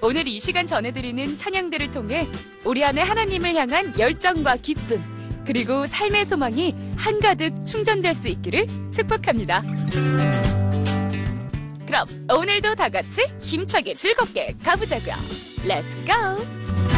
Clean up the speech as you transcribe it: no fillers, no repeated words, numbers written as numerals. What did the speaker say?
오늘 이 시간 전해드리는 찬양들을 통해 우리 안에 하나님을 향한 열정과 기쁨, 그리고 삶의 소망이 한가득 충전될 수 있기를 축복합니다. 그럼 오늘도 다 같이 힘차게 즐겁게 가보자고요. Let's go!